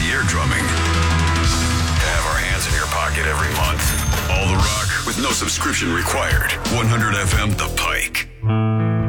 eardrumming. To have our hands in your pocket every month. All the rock with no subscription required. 100 FM The Pike.